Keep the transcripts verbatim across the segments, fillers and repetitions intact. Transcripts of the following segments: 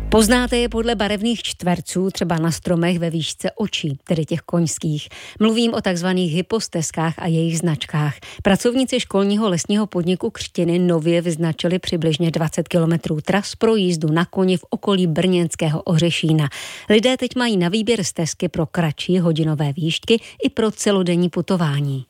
Poznáte je podle barevných čtverců, třeba na stromech ve výšce očí, tedy těch koňských. Mluvím o takzvaných hypostezkách a jejich značkách. Pracovníci školního lesního podniku Křtiny nově vyznačili přibližně dvacet kilometrů tras pro jízdu na koni v okolí brněnského Ořešína. Lidé teď mají na výběr stezky pro kratší hodinové výšky i pro celodenní putování.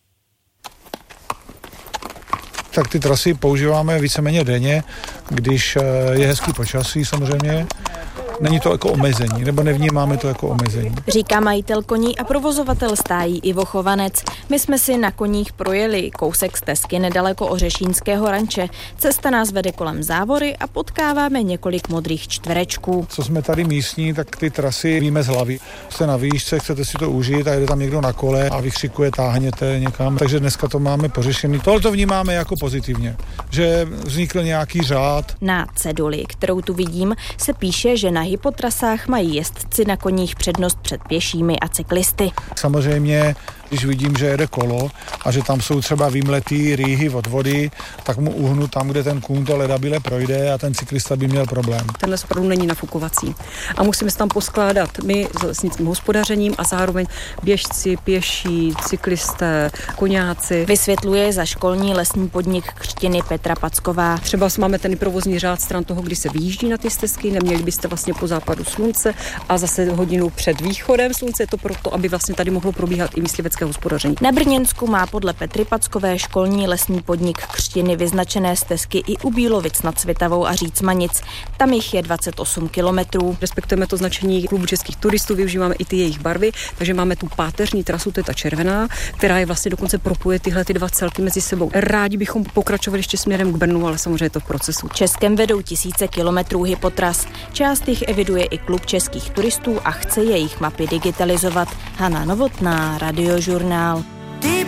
Tak ty trasy používáme víceméně denně, když je hezký počasí samozřejmě. Není to jako omezení, nebo nevnímáme to jako omezení. Říká majitel koní a provozovatel stájí Ivo Chovanec. My jsme si na koních projeli kousek stezky nedaleko Ořešínského ranče. Cesta nás vede kolem závory a potkáváme několik modrých čtverečků. Co jsme tady místní, tak ty trasy víme z hlavy. Jste na výšce, chcete si to užít a jde tam někdo na kole a vykřikuje, táhněte někam. Takže dneska to máme pořešený. Tohle to vnímáme jako pozitivně, že vznikl nějaký řád. Na ceduli, kterou tu vidím, se píše, že na hypotrasách mají jezdci na koních přednost před pěšími a cyklisty. Samozřejmě, když vidím, že jede kolo a že tam jsou třeba vymletý rýhy od vody, tak mu uhnu tam, kde ten kůň to ledabile projde a ten cyklista by měl problém. Ten les opravdu není nafukovací a musíme se tam poskládat my s lesnickým hospodařením a zároveň běžci, pěší, cyklisté, koňáci. Vysvětluje za školní lesní podnik Křtiny Petra Packová. Třeba máme ten provozní řád stran toho, kdy se vyjíždí na ty stezky, neměli byste vlastně po západu slunce a zase hodinu před východem slunce, je to proto, aby vlastně tady mohlo probíhat i myslivecké hospodaření. Na Brněnsku má podle Petry Packové školní lesní podnik Křtiny vyznačené stezky i u Bílovic nad Svitavou a Řícmanic. Tam jich je dvacet osm kilometrů. Respektujeme to značení klubu českých turistů, využíváme i ty jejich barvy, takže máme tu páteřní trasu, to je ta červená, která je vlastně dokonce propojuje tyhle ty dva celky mezi sebou. Rádi bychom pokračovali ještě směrem k Brnu, ale samozřejmě je to v procesu. Českem vedou tisíce kilometrů hypotras. Část jich eviduje i klub českých turistů a chce jejich mapy digitalizovat. Hana Novotná, Radiožurnál.